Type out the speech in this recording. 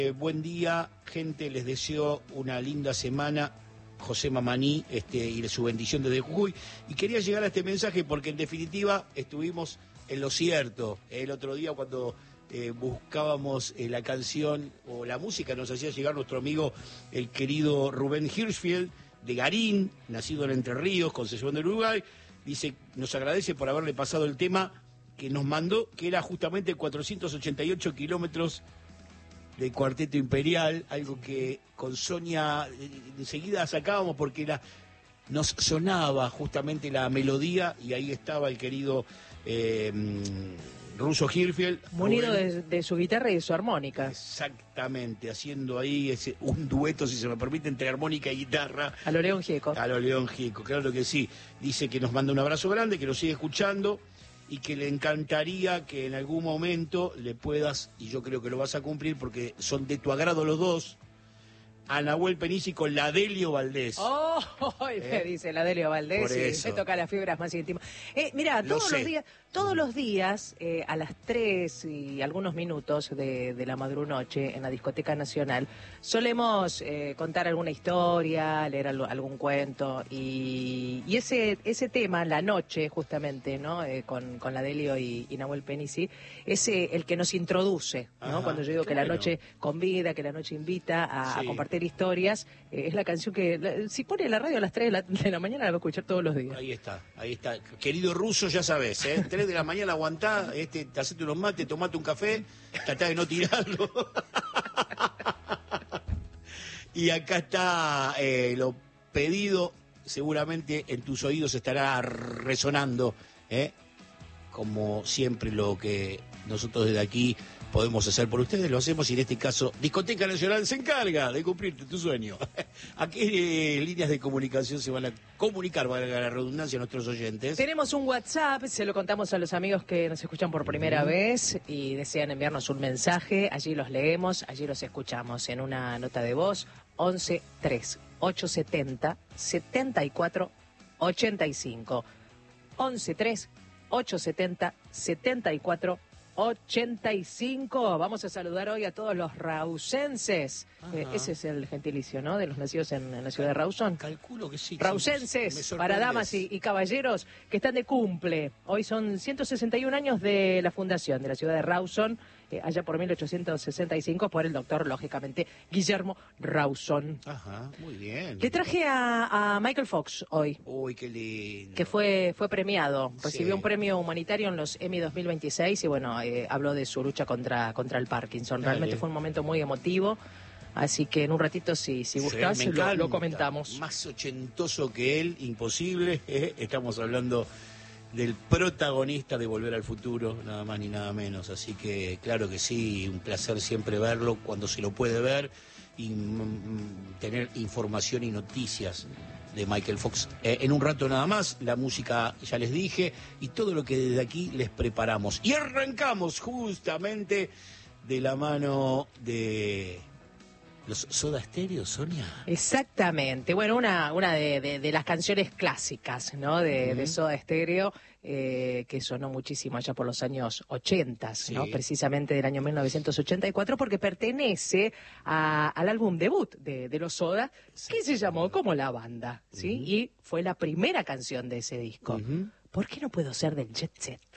Buen día, gente, les deseo una linda semana. José Mamaní y su bendición desde Jujuy. Y quería llegar a este mensaje porque en definitiva estuvimos en lo cierto. El otro día cuando buscábamos la canción o la música nos hacía llegar nuestro amigo el querido Rubén Hirschfeld de Garín, nacido en Entre Ríos, Concepción del Uruguay. Dice, nos agradece por haberle pasado el tema que nos mandó, que era justamente 488 kilómetros de Cuarteto Imperial, algo que con Sonia enseguida sacábamos porque nos sonaba justamente la melodía y ahí estaba el querido Russo Hirschfeld. Munido de su guitarra y de su armónica. Exactamente, haciendo ahí un dueto, si se me permite, entre armónica y guitarra. A lo León Gieco. A lo León Gieco, claro que sí. Dice que nos manda un abrazo grande, que nos sigue escuchando y que le encantaría que en algún momento le puedas, y yo creo que lo vas a cumplir porque son de tu agrado los dos, a Nahuel Penisi con la Delio Valdés. ¡Oh! Me dice la Delio Valdés y se toca las fibras más íntimas. Mira, todos los días a las 3 y algunos minutos de la madrunoche en la Discoteca Nacional solemos contar alguna historia, leer algún cuento y ese tema, la noche justamente, ¿no? Con la Delio y Nahuel Penisi, es el que nos introduce, ¿no? Ajá, cuando yo digo que la noche convida, que la noche invita a compartir historias, es la canción que, si pone la radio a las 3 de la mañana, la va a escuchar todos los días. Ahí está. Querido Russo, ya sabes, 3 de la mañana aguantá, te hacete unos mates, tomate un café, tratá de no tirarlo. Y acá está lo pedido, seguramente en tus oídos estará resonando, como siempre lo que nosotros desde aquí podemos hacer por ustedes, lo hacemos y en este caso Discoteca Nacional se encarga de cumplirte tu sueño. ¿A qué líneas de comunicación se van a comunicar, valga la redundancia, a nuestros oyentes? Tenemos un WhatsApp, se lo contamos a los amigos que nos escuchan por primera vez y desean enviarnos un mensaje, allí los leemos, allí los escuchamos en una nota de voz, 11 3 870 74 85. 11 3 870 74 85. Vamos a saludar hoy a todos los rausenses. Ese es el gentilicio, ¿no? De los nacidos en la ciudad de Rawson. Calculo que sí. Rausenses, para damas y caballeros que están de cumple. Hoy son 161 años de la fundación de la ciudad de Rawson, allá por 1865, por el doctor, lógicamente, Guillermo Rawson. Ajá, muy bien. Le traje a Michael Fox hoy. Uy, qué lindo. Que fue premiado, recibió un premio humanitario en los Emmy 2026 y bueno, habló de su lucha contra el Parkinson. Realmente fue un momento muy emotivo. Así que en un ratito, si gustás, lo comentamos. Más ochentoso que él, imposible. Estamos hablando del protagonista de Volver al Futuro, nada más ni nada menos. Así que, claro que sí, un placer siempre verlo cuando se lo puede ver y tener información y noticias de Michael Fox. En un rato nada más, la música ya les dije y todo lo que desde aquí les preparamos. Y arrancamos justamente de la mano de los Soda Stereo, Sonia. Exactamente. Bueno, una de las canciones clásicas, ¿no? De Soda Stereo, que sonó muchísimo allá por los años 80, ¿no? Precisamente del año 1984, porque pertenece al álbum debut de los Soda, que se llamó como La Banda, ¿sí? Y fue la primera canción de ese disco. ¿Por qué no puedo ser del Jet Set?